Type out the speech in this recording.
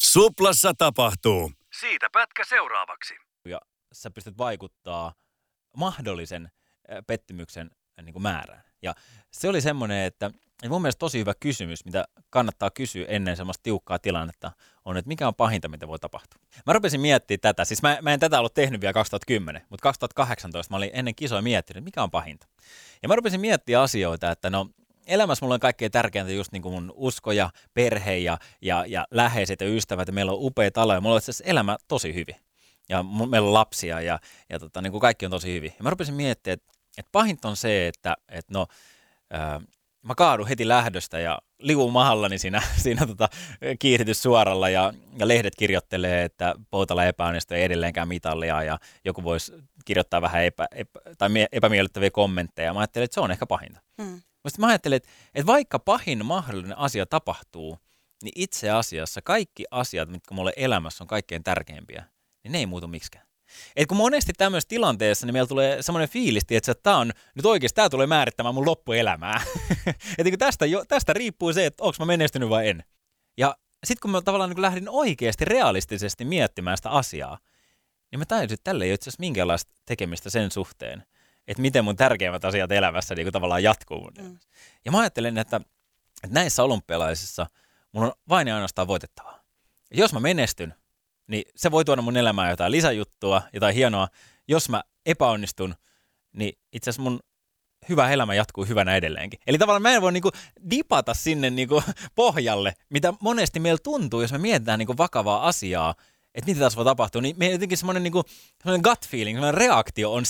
Suplassa tapahtuu. Siitä pätkä seuraavaksi. Ja sä pystyt vaikuttaa mahdollisen pettymyksen niin kuin määrään. Ja se oli semmoinen, että mun mielestä tosi hyvä kysymys, mitä kannattaa kysyä ennen semmoista tiukkaa tilannetta, on, että mikä on pahinta, mitä voi tapahtua. Mä rupesin miettimään tätä, siis mä en tätä ollut tehnyt vielä 2010, mutta 2018 mä olin ennen kisoja miettinyt, että mikä on pahinta. Ja mä rupesin miettimään asioita, että no elämässä mulla on kaikkein tärkeintä just niin kuin mun usko ja perhe ja läheiset ja ystävät, ja meillä on upea talo, ja mulla on itse asiassa elämä tosi hyvin. Ja meillä on lapsia, ja niin kuin kaikki on tosi hyvin. Ja mä rupesin miettimään, että pahinta on se, että mä kaadun heti lähdöstä ja liuun mahallani siinä kiihdytyssuoralla ja lehdet kirjoittelee, että Poutala epäonnistui, ei edelleenkään mitallia ja joku voisi kirjoittaa vähän epämiellyttäviä kommentteja. Mä ajattelin, että se on ehkä pahinta. Mä ajattelin, että vaikka pahin mahdollinen asia tapahtuu, niin itse asiassa kaikki asiat, mitkä mulle elämässä on kaikkein tärkeimpiä, niin ne ei muutu miksikään. Et kun monesti tämmöisessä tilanteessa, niin meillä tulee semmoinen fiilisti, että tämä tulee määrittämään mun loppuelämää. Että tästä riippuu se, että onko mä menestynyt vai en. Ja sitten kun mä tavallaan niin lähdin oikeasti realistisesti miettimään sitä asiaa, niin mä tajusin, että tällä ei ole itse asiassa minkäänlaista tekemistä sen suhteen, että miten mun tärkeimmät asiat elämässä niin tavallaan jatkuu. Ja mä ajattelen, että näissä olympialaisissa mulla on vain ja ainoastaan voitettavaa. Ja jos mä menestyn, niin se voi tuoda mun elämään jotain lisäjuttua, jotain hienoa. Jos mä epäonnistun, niin itse asiassa mun hyvä elämä jatkuu hyvänä edelleenkin. Eli tavallaan mä en voi niinku dipata sinne niinku pohjalle, mitä monesti meillä tuntuu, jos me mietitään niinku vakavaa asiaa, että mitä tässä voi tapahtua. Niin meillä jotenkin semmoinen gut feeling, semmoinen reaktio on